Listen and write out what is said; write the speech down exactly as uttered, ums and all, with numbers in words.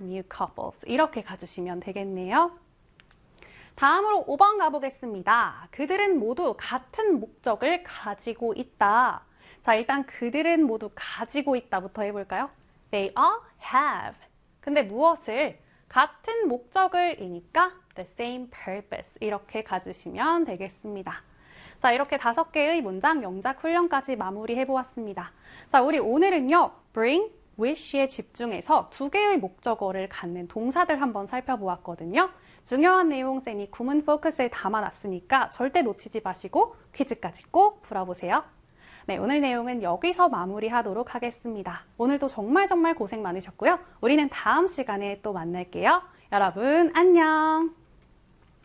new couples. 이렇게 가주시면 되겠네요. 다음으로 오 번 가보겠습니다. 그들은 모두 같은 목적을 가지고 있다. 자, 일단 그들은 모두 가지고 있다부터 해볼까요? They all have. 근데 무엇을? 같은 목적을 이니까 the same purpose. 이렇게 가주시면 되겠습니다. 자, 이렇게 다섯 개의 문장 영작 훈련까지 마무리해 보았습니다. 자, 우리 오늘은요, bring, wish에 집중해서 두 개의 목적어를 갖는 동사들 한번 살펴보았거든요. 중요한 내용 쌤이 구문 포커스에 담아놨으니까 절대 놓치지 마시고 퀴즈까지 꼭 풀어보세요. 네, 오늘 내용은 여기서 마무리하도록 하겠습니다. 오늘도 정말 정말 고생 많으셨고요. 우리는 다음 시간에 또 만날게요. 여러분, 안녕!